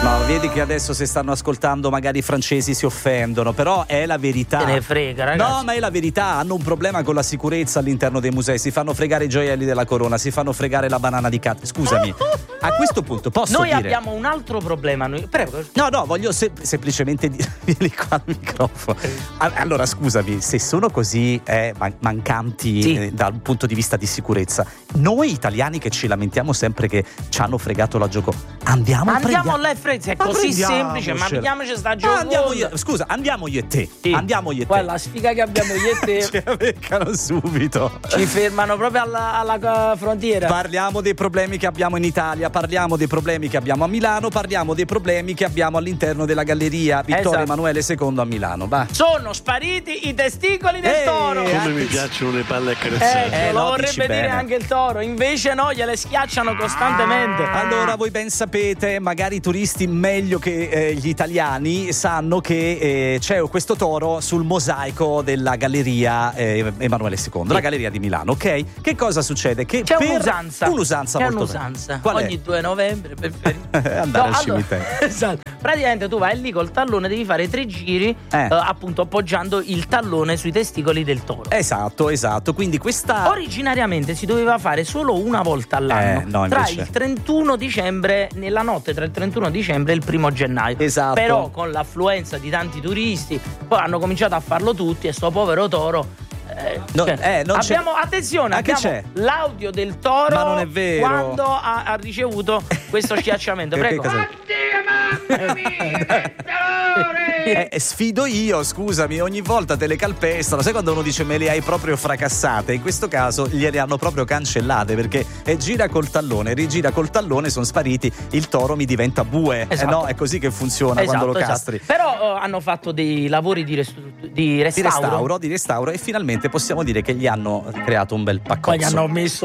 No, vedi che adesso se stanno ascoltando magari i francesi si offendono, però è la verità. Se ne frega, ragazzi. No, ma è la verità, hanno un problema con la sicurezza all'interno dei musei, si fanno fregare i gioielli della corona, si fanno fregare la banana di Cat. Scusami, a questo punto posso Noi dire... abbiamo un altro problema, prego. No, voglio semplicemente dire, vieni qua al microfono. Allora, scusami, se sono così mancanti Sì. dal punto di vista di sicurezza, noi italiani che ci lamentiamo sempre che ci hanno fregato la gioco, andiamo là e frezza, è così semplice, ma vediamoci sta gioco. Andiamo io e te. Sì. Andiamo io e te. Guarda la sfiga che abbiamo io e te. Ci beccano subito. Ci fermano proprio alla frontiera. Parliamo dei problemi che abbiamo in Italia, parliamo dei problemi che abbiamo a Milano, parliamo dei problemi che abbiamo all'interno della galleria Vittorio Emanuele II a Milano. Va. Sono spariti i testicoli del toro. Come mi piacciono le palle accarezzate. Lo no, vorrebbe dici dire bene. anche il toro, invece no, gliele schiacciano costantemente. Allora, voi ben sapete, magari i turisti meglio che gli italiani sanno che c'è questo toro sul mosaico della galleria Emanuele II, la galleria di Milano, ok? Che cosa succede? Che C'è per un'usanza. Un'usanza C'è molto un'usanza. Qual è? Ogni 2 novembre preferito. Andare al cimitero. Esatto. Praticamente tu vai lì col tallone, devi fare 3 giri, appunto appoggiando il tallone sui testicoli del toro. Esatto. Quindi questa Originariamente si doveva fare solo una volta all'anno, no, tra invece. il 31 dicembre, nella notte tra il 31 dicembre e il 1 gennaio. Esatto. Però con l'affluenza di tanti turisti, poi hanno cominciato a farlo tutti e sto povero toro. non c'è. Attenzione, Ah, che abbiamo c'è? l'audio del toro Ma non è vero. quando ha ricevuto questo schiacciamento. Prego. Sfido io, scusami, ogni volta te le calpestano. Sai quando uno dice me le hai proprio fracassate? In questo caso gliele hanno proprio cancellate, perché gira col tallone, rigira col tallone, sono spariti, il toro mi diventa bue. Esatto. No, è così che funziona quando lo castri. Però hanno fatto dei lavori di restauro Di restauro e finalmente possiamo dire che gli hanno creato un bel paccozzo. Poi gli hanno messo